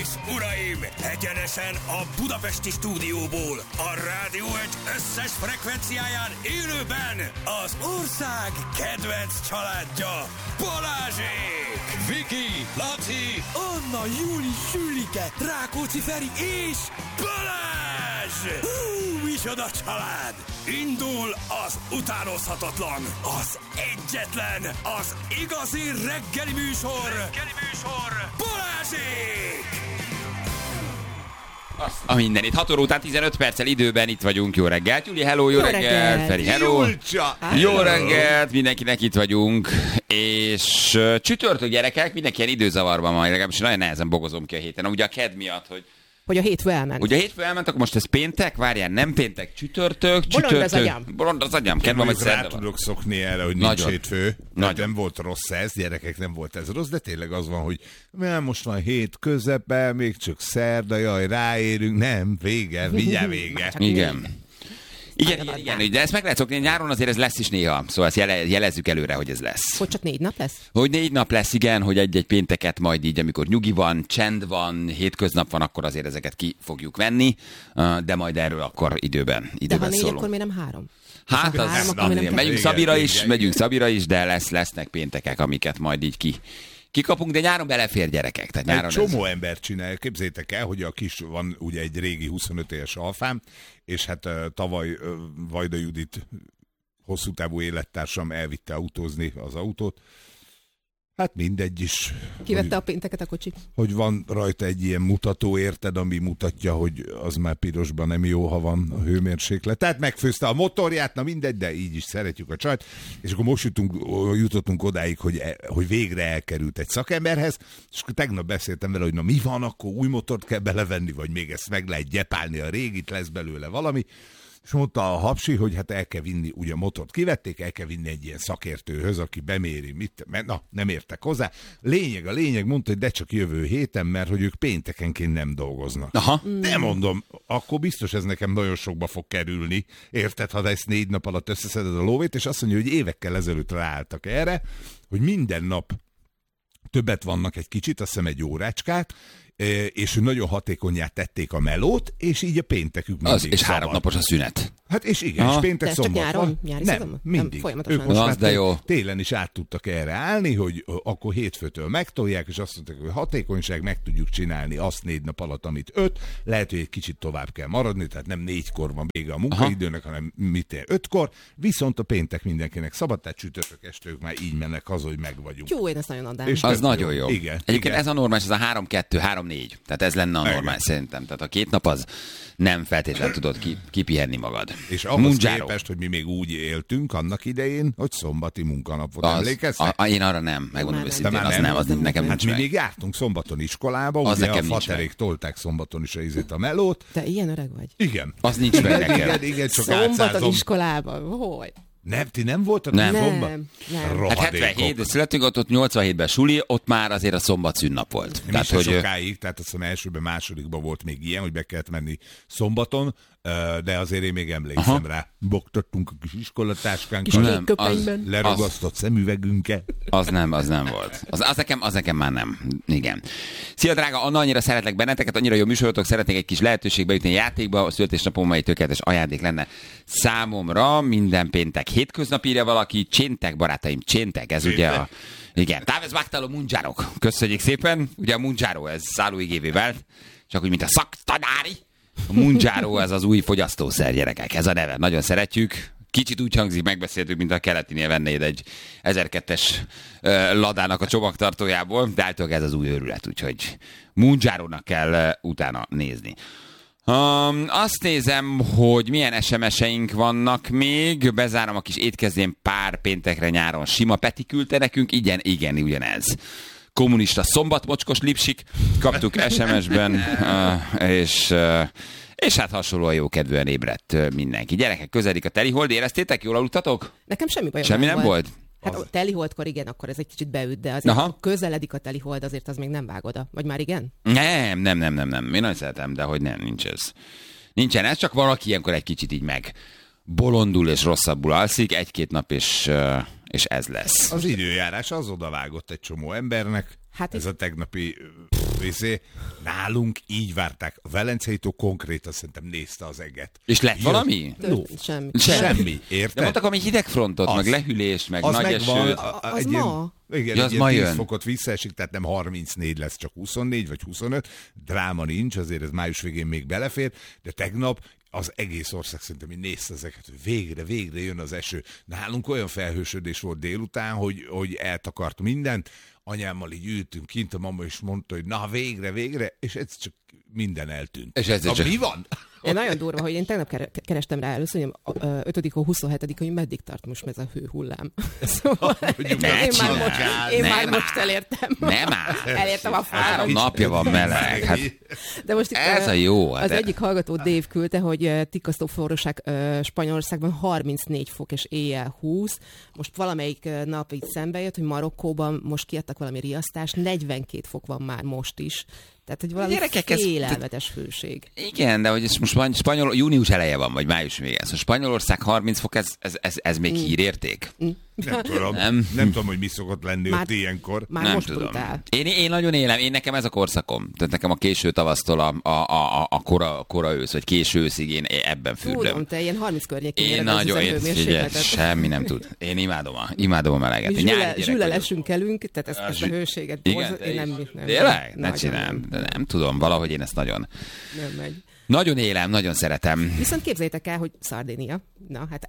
és uraim, egyenesen a budapesti stúdióból, a Rádió Egy összes frekvenciáján élőben az ország kedvenc családja, Balázsék! Viki, Laci, Anna, Júli, Sülike, Rákóczi Feri és Balázs! Micsoda család! Indul az utánozhatatlan, az egyetlen, az igazi reggeli műsor, Balázsék! A mindenit. 6 óra után 15 perccel időben itt vagyunk. Jó reggelt, Júli, hello, jó reggelt, Feri, hello. Jó reggelt, mindenkinek itt vagyunk. És csütörtök gyerekek, mindenki ilyen időzavarban van, legalábbis nagyon nehezen bogozom ki a héten. Ugye a KED miatt, hogy a hétfő elment. Ugye a hétfő elment, akkor most ez péntek, várjál, nem péntek, csütörtök. Bolond az agyam. Kedvem, hogy rá tudok szokni erre, hogy nincs hétfő. Nem volt rossz ez, gyerekek, nem volt ez rossz, de tényleg az van, hogy most van hét közepe, még csak szerda, jaj, ráérünk, nem, vége, mindjárt vége. Igen, de ezt meg lehet szokni, nyáron azért ez lesz is néha, szóval ezt jelezzük előre, hogy ez lesz. Hogy csak 4 nap lesz? Hogy 4 nap lesz, igen, hogy egy-egy pénteket majd így, amikor nyugi van, csend van, hétköznap van, akkor azért ezeket ki fogjuk venni, de majd erről akkor időben De ha 4, szólunk. akkor miért nem 3? Hát az, megyünk Szabira is, de lesznek péntekek, amiket majd így kikapunk, de nyáron belefér gyerekek. Tehát nyáron egy csomó ember csinál. Képzeljétek el, hogy a kis van ugye egy régi 25 éves alfám, és hát tavaly Vajda Judit hosszú távú élettársam elvitte autózni az autót. Hát mindegy is. Kivette a pénteket a kocsi. Hogy van rajta egy ilyen mutató, érted, ami mutatja, hogy az már pirosban nem jó, ha van a hőmérséklet. Tehát megfőzte a motorját, na mindegy, de így is szeretjük a csajt. És akkor most jutottunk odáig, hogy végre elkerült egy szakemberhez, és akkor tegnap beszéltem vele, hogy na mi van, akkor új motort kell belevenni, vagy még ezt meg lehet gyepálni, a régit lesz belőle valami. És mondta a hapsi, hogy hát el kell vinni, ugye a motort kivették, el kell vinni egy ilyen szakértőhöz, aki beméri, nem értek hozzá. A lényeg, mondta, hogy de csak jövő héten, mert hogy ők péntekenként nem dolgoznak. Aha. Nem mondom, akkor biztos ez nekem nagyon sokba fog kerülni, érted, ha ezt 4 nap alatt összeszeded a lóvét, és azt mondja, hogy évekkel ezelőtt ráálltak erre, hogy minden nap többet vannak egy kicsit, azt hiszem egy órácskát, és nagyon hatékonnyá tették a melót, és így a péntekük mindig és 3 napos a szünet. Hát és igen, és péntek de szombat nyáron, van. Nyári nem, mindig. Folyamatosan. Ők most az de jó. Télen is át tudtak erre állni, hogy akkor hétfőtől megtolják, és azt mondták, hogy hatékonyság, meg tudjuk csinálni azt 4 nap alatt, amit 5. Lehet, hogy egy kicsit tovább kell maradni, tehát nem 4-kor van vége a munkaidőnek, hanem 5-kor. Viszont a péntek mindenkinek szabad, tehát csütörtök este ők már így mennek haza, hogy meg vagyunk. Jó, én ezt nagyon adám. És az nagyon jó. Igen, egyébként ez a normális, ez a 3-2, 3-4. Tehát ez lenne a normális szerintem. Tehát a 2 nap az nem feltétlenül tudod kipihenni magad. És ahhoz képest, hogy mi még úgy éltünk annak idején, hogy szombati munkanap volt. Emlékeztek? Én arra nem, megmondom őszintén, az nekem hát nincs mi még jártunk szombaton iskolába, az ugye nekem a faterék tolták szombaton is a melót. De ilyen öreg vagy. Igen. Az nincs meg nekem. Igen, csak szombaton iskolában, hogy? Nem, ti nem voltatok szombat? Nem. Hát 77-ben születünk, ott 87-ben suli, ott már azért a szombat szünnap volt. Tehát, hogy sokáig, tehát azt hiszem elsőben, másodikban volt még ilyen, hogy be kellett menni szombaton, de azért én még emlékszem rá. Bogtattunk a kis iskolatáskánkat, leragasztott szemüvegünket. Az nem volt. Az nekem már nem. Igen. Szia drága Anna, annyira szeretlek benneteket, annyira jó műsorotok, szeretnék egy kis lehetőségbe jutni a játékba, a születésnapommal egy tökéletes ajándék lenne számomra, minden péntek hétköznap, írja valaki, cséntek barátaim, cséntek, ez ugye a... Igen, Távez Magtalo Mundzsárok. Köszönjük szépen, ugye a Mundzsáró, ez szállóigévé vált, csak úgy, mint a szaktanári. A Mundzsáró, ez az új fogyasztószer, gyerekek, ez a neve, nagyon szeretjük. Kicsit úgy hangzik, megbeszéltük, mint a keletinél vennéd egy 1002-es ladának a csomagtartójából, de általában ez az új őrület, úgyhogy Mundzsárónak kell utána nézni. Azt nézem, hogy milyen SMS-eink vannak még. Bezárom a kis étkezdén pár péntekre nyáron. Sima Peti küldte nekünk. Igen, ugyanez. Kommunista szombatmocskos lipsik. Kaptuk SMS-ben, és hát hasonlóan jókedvűen ébredt mindenki. Gyerekek, közeledik a telihold. Éreztétek? Jól aludtatok? Nekem semmi bajom semmi nem volt? Hát a teliholdkor igen, akkor ez egy kicsit beüt, de azért ha közeledik a telihold, azért az még nem vág oda. Vagy már igen? Nem. Én nagyon szeretem, de hogy nem, nincs ez. Nincsen ez, csak valaki ilyenkor egy kicsit így meg bolondul és rosszabbul alszik, 1-2 nap és ez lesz. Az időjárás az odavágott egy csomó embernek. Hát ez a tegnapi részé. Nálunk így várták. A Velencei-tó konkrétan szerintem nézte az eget. És lett valami? Semmi. Érted? De mondtak, ami hidegfrontot, meg lehűlés, meg az nagy eső. Az ma? Igen, ja, az ma 10 fokot visszaesik, tehát nem 34 lesz, csak 24 vagy 25. Dráma nincs, azért ez május végén még belefér, de tegnap az egész ország szerintem nézte ezeket, hogy végre jön az eső. Nálunk olyan felhősödés volt délután, hogy eltakart mindent. Anyámmal így ültünk kint, a mama is mondta, hogy na végre, és ez csak minden eltűnt. És ez csak... Mi van? Én nagyon durva, hogy én tegnap kerestem rá először, hogy 5. 27. hogy meddig tart most ez a hőhullám. Szóval én már most elértem. Nem áll. Elértem a fára. 3 napja van meleg. Hát, de most ez a jó. Az egyik hallgató Dave küldte, hogy tikkasztó forróság Spanyolországban 34 fok és éjjel 20. Most valamelyik nap így szembe jött, hogy Marokkóban most kiadtak valami riasztást, 42 fok van már most is. Tehát, hogy valami félelmetes hőség. Igen, de hogy ez most június eleje van, vagy május vége. Szóval Spanyolország 30 fok, ez még hírérték? Nem tudom. Nem tudom, hogy mi szokott lenni ott ilyenkor. Már nem most tudom. brutál. Én nagyon élem, nekem ez a korszakom. Tehát nekem a késő tavasztól a kora ősz, vagy késő őszig én ebben fürdöm. Tudom, te ilyen 30 környékén én nagyon, semmi nem tud. Én imádom a meleget. Zsülelesünk elünk, tehát ezt a hőséget. Igen, tényleg? Ne csinálom. Nem tudom, valahogy én ezt nagyon... Nem megy. Nagyon élem, nagyon szeretem. Viszont képzeljétek el, hogy Szardénia. Na, hát...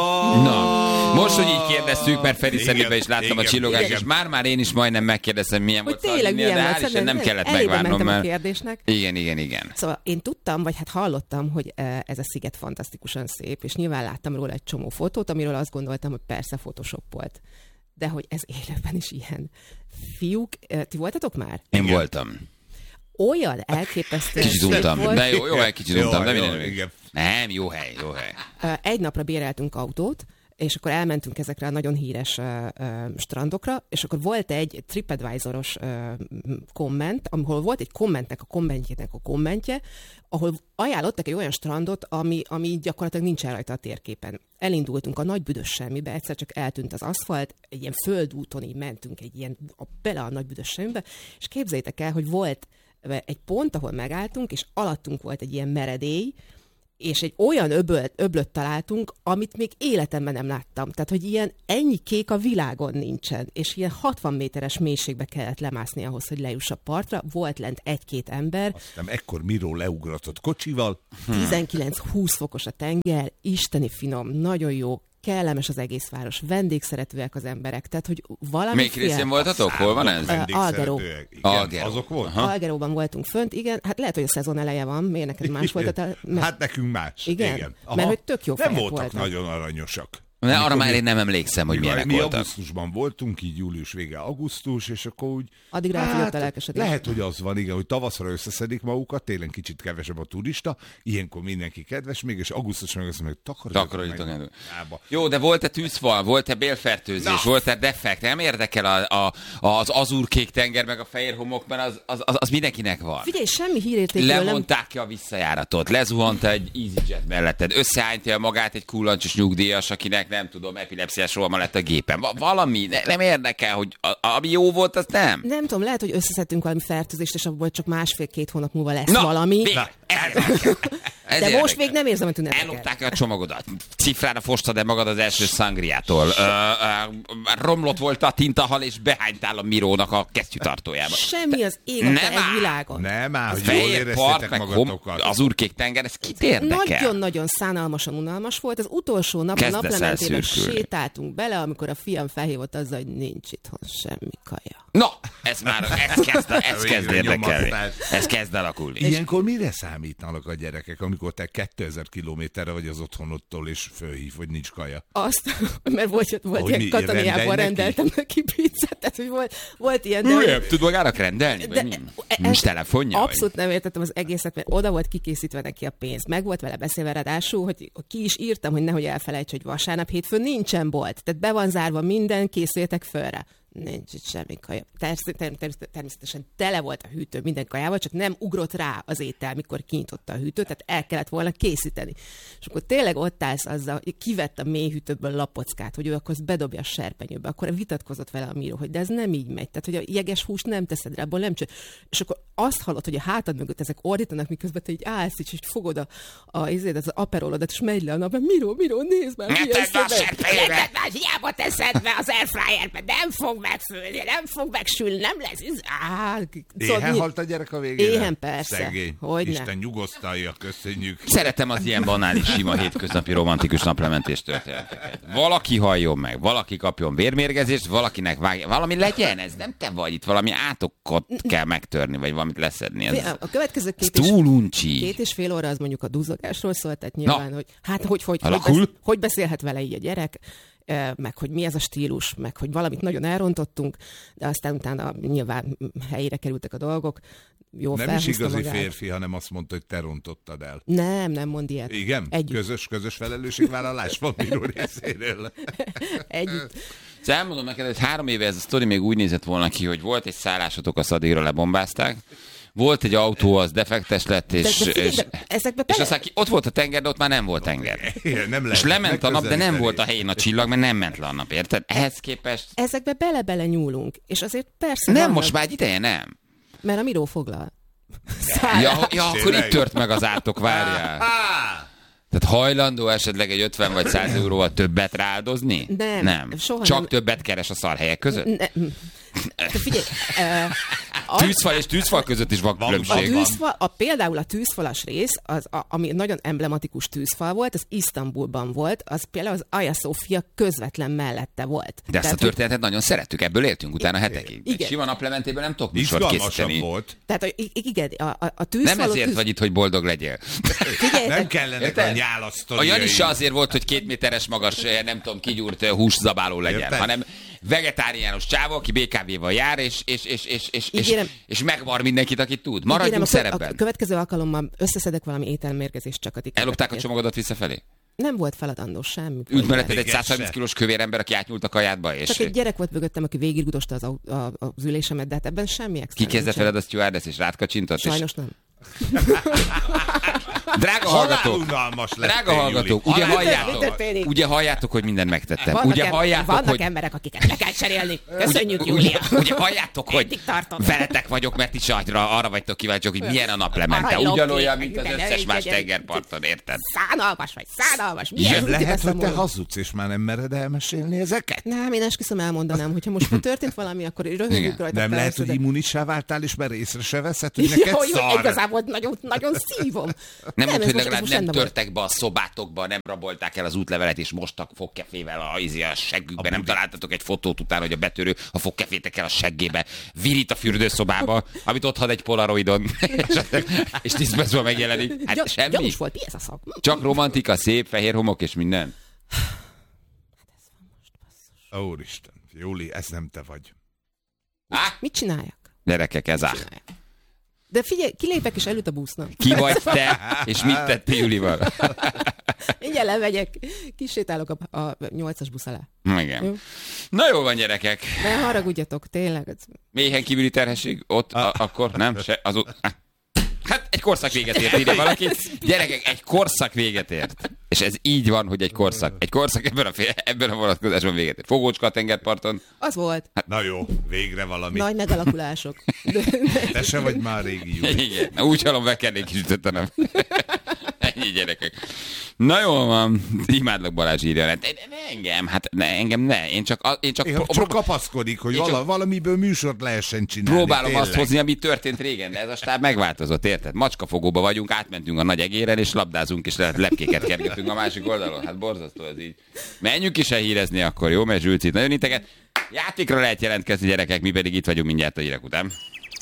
Na, most, hogy így kérdeztük, mert Feri szemébe is láttam a csillogást, és már én is majdnem megkérdeztem, milyen volt Szardinia, de hál' Isten nem kellett megvárnom, mert... a kérdésnek. Igen. Szóval én tudtam, vagy hát hallottam, hogy ez a sziget fantasztikusan szép, és nyilván láttam róla egy csomó fotót, amiről azt gondoltam, hogy persze Photoshop volt. De hogy ez élőben is ilyen. Fiúk, ti voltatok már? Én voltam. Olyan elképesztő. Kicsit untam, de jó hely, kicsit untam, de minden. Nem, jó hely. Egy napra béreltünk autót, és akkor elmentünk ezekre a nagyon híres strandokra, és akkor volt egy TripAdvisor-os komment, ahol volt egy kommentnek a kommentje, ahol ajánlottak egy olyan strandot, ami gyakorlatilag nincsen rajta a térképen. Elindultunk a nagy büdös semmibe, egyszer csak eltűnt az aszfalt, egy ilyen földúton így mentünk bele a nagy büdös semmibe, és képzeljétek el, hogy volt egy pont, ahol megálltunk, és alattunk volt egy ilyen meredély, és egy olyan öblöt találtunk, amit még életemben nem láttam. Tehát, hogy ilyen ennyi kék a világon nincsen, és ilyen 60 méteres mélységbe kellett lemászni ahhoz, hogy lejuss a partra. Volt lent 1-2 ember. Aztán ekkor Miró leugratott kocsival. 19-20 fokos a tenger, isteni finom, nagyon jó, kellemes az egész város, vendégszeretőek az emberek, tehát, hogy valami... Melyik részén voltatok? Hol van ez? Algaró. Azok volt? Algaróban voltunk fönt, igen. Hát lehet, hogy a szezon eleje van, miért neked más volt? Hát nekünk más. Igen. Mert hogy tök jó fejek voltak. Nem voltak nagyon aranyosak. De arra már én nem emlékszem, hogy milyenek voltak. Mi augusztusban voltunk, így július vége augusztus, és akkor úgy... Addig ráfogyott a lelkesedés. Lehet, hogy az van, igen, hogy tavaszra összeszedik magukat, télen kicsit kevesebb a turista, ilyenkor mindenki kedves még, és augusztus meg azt mondja, hogy takarodjatok meg. Jó, de volt-e tűzfal, volt-e bélfertőzés, volt-e defekt? Nem érdekel az azurkék tenger, meg a fehér homok, mert az mindenkinek van. Figyelj, semmi hírértékről Lemondták ki a visszajáratot, lezuhant egy EasyJet melletted, összeállítja magát egy kullancsos nyugdíjas, akinek nem tudom, epilepsziás rohama lett a gépen. Valami, nem érdekel, hogy ami jó volt, az nem. Nem tudom, lehet, hogy összeszedtünk valami fertőzést, és abból csak 1,5-2 hónap múlva lesz valami. De most még nem érzem, hogy tüneteket. Ellopták a csomagodat. Cifrára fostad-e magad az első szangriától. Romlott volt a tintahal, és behánytál a Mirónak a kesztyűtartójába. Semmi az ég egy világon. Nem áll, hogy jól éreztétek magatokat. Az Urkék tenger, ez kit érdekel? Nagyon-nagyon szánalmasan unalmas volt. Az utolsó nap a naplementében sétáltunk bele, amikor a fiam felhívott azzal, hogy nincs itthon semmi kaja. Na, ez kezd érdekelni. Ez kezd alakulni. Ilyenkor mire számítanak a gyerekek, amikor te 2000 kilométerre vagy az otthonodtól, és fölhív, hogy nincs kaja? Azt, mert volt ilyen Kataniában rendeltem neki pizzát, tehát hogy volt ilyen... Tud magának rendelni? Nincs telefonja? Abszolút nem értettem az egészet, mert oda volt kikészítve neki a pénz. Meg volt vele beszélve ráadásul, hogy ki is írtam, hogy nehogy elfelejts, hogy vasárnap hétfőn nincsen bolt. Tehát be van zárva minden, készüljetek fölre. Nincs itt semmi kaja. Természetesen tele volt a hűtő minden kajával, csak nem ugrott rá az étel, mikor kinyitotta a hűtőt, tehát el kellett volna készíteni. És akkor tényleg ott állsz azzal, hogy kivett a mélyhűtőből lapockát, hogy ő akkor azt bedobja a serpenyőbe. Akkor vitatkozott vele a Miro, hogy de ez nem így megy. Tehát, hogy a jeges húst nem teszed rá, abból nem csinál. És akkor azt hallod, hogy a hátad mögött ezek ordítanak, miközben te így állsz, és fogod az aperolodat, és megy le a nap, Miro, nézd már, mi ez hiába teszed be az airfryerbe, nem fog megfőzni, nem fog megsülni, nem lesz. Éhen halt a gyerek a végén? Éhen, persze. Szegény. Isten nyugosztalja, köszönjük. Szeretem az ilyen banális, sima, hétköznapi, romantikus naplementés történeteket. Valaki halljon meg, valaki kapjon vérmérgezést, valakinek vágja, valami legyen, ez nem te vagy itt, valami átokot kell megtörni, vagy valamit leszedni. Ez a következő túl uncsi. 2,5 óra az mondjuk a duzzogásról szólt, tehát nyilván, hogy hát hogy beszélhet vele így a gyerek, meg hogy mi ez a stílus, meg hogy valamit nagyon elrontottunk, de aztán utána nyilván helyére kerültek a dolgok. Jó, nem is igazi magát. Férfi, hanem azt mondta, hogy te rontottad el. Nem mond ilyet. Igen? Közös felelősségvállalás van Miro részéről. Együtt. Szóval elmondom neked, hogy 3 éve ez a sztori még úgy nézett volna ki, hogy volt egy szállásotok, a Szadigra lebombázták, volt egy autó, az defektes lett, és aztán ott volt a tenger, de ott már nem volt tenger. És lement a nap, de nem volt a helyén a csillag, mert nem ment le a nap, érted? Ehhez képest... Ezekbe bele-bele nyúlunk, és azért persze... Nem, most már egy ideje nem. Mert a Miro foglal. Ja, akkor itt tört meg az átok, várjál. Tehát hajlandó esetleg egy 50 vagy 100 euróval többet rááldozni? Nem. Soha csak nem. Többet keres a szarhelyek között? Figyelj, tűzfal és tűzfal között is van különbség. Például a tűzfalas rész, ami nagyon emblematikus tűzfal volt, az Isztambulban volt, az például az Hagia Sophia közvetlen mellette volt. De ezt a történetet nagyon szerettük, ebből éltünk utána hetekig. Egy sima naplementében nem tudok műsort készíteni. Volt. Tehát igen, a tűzfal... Nem ezért vagy itt, hogy boldog legyél. Nem kellenek a nyálasztodiai. A Jani se azért volt, hogy 2 méteres magas, nem tudom, kigyúrt húszabáló legyen, hanem vegetáriánus csávó, aki BKV-val jár, és megvar mindenkit, akit tud. Maradjunk szerepben. A következő alkalommal összeszedek valami ételmérgezést csak a tiket. Ellopták a csomagodat visszafelé? Nem volt feladandó semmi. Ült melletted egy 130 kilós kövér ember, aki átnyúlt a kajádba, és... Csak egy gyerek volt mögöttem, aki végiggudosta az ülésemet, de hát ebben semmi extra. Ki kezdett veled a stewardess, és rád kacsintott? Sajnos nem. Drága hallgatók, ugye halljátok, hogy mindent megtettem. Vannak emberek, akiket le kell cserélni. Köszönjük, Júlia. Ugye halljátok, hogy veletek vagyok, mert is arra vagytok kíváncsiak, hogy milyen a naplemente. Ugyanolyan, mint az összes más tengerparton, érted? Szánalmas. Lehet, hogy te hazudsz, és már nem mered elmesélni ezeket? Nem, én esküszöm elmondanám, hogyha most történt valami, akkor röhögjük rajta. Nem lehet, hogy immunissá váltál, és már észre se veszed, hogy neked szar. Igazából nagyon szívom. Nem mondd, hogy legalább nem törtek be a szobátokba, nem rabolták el az útlevelet, és mostak fogkefével a seggükbe. Nem találtatok egy fotót utána, hogy a betörő a fogkefétekkel a seggébe virít a fürdőszobába, amit ott had egy polaroidon, és 10 percben megjelenik. Hát semmi. Gyanús volt, mi ez a szak? Csak romantika, szép, fehér homok és minden. Úristen, Júli, ez nem te vagy. Mit csináljak? Gyerekek, ez áll. De figyelj, kilépek és elüt a busznak. Ki vagy te, és mit tettél Julival? Mindjárt lemegyek, kisétálok a 8-as busz alá. Igen. Jó? Na jó van, gyerekek. Ne haragudjatok, tényleg. Mélyen kívüli terhesség ott, akkor nem? Hát egy korszak véget ért, írja valaki. Gyerekek, egy korszak véget ért. És ez így van, hogy egy korszak ebben a vonatkozásban véget ért. Fogócska a tengerparton. Az volt. Hát, na jó, végre valami. Nagy megalakulások. Te se vagy már régi jó. Igen, na, úgy hallom, bekernék is ütöttenem. Ennyi, gyerekek. Na jó van, imádlak, Balázs írja. Engem ne. Én csak kapaszkodik, hogy valamiből műsort lehessen csinálni. Próbálom tényleg azt hozni, ami történt régen, de ez a stáb megváltozott, érted? Macskafogóba vagyunk, átmentünk a nagy egéren, és labdázunk, és lepkéket kergetünk a másik oldalon. Hát borzasztó ez így. Menjünk is el hírezni akkor, jó? Mert Zsülcit nagyon integet. Játékra lehet jelentkezni, gyerekek, mi pedig itt vagyunk mindjárt a hírek után.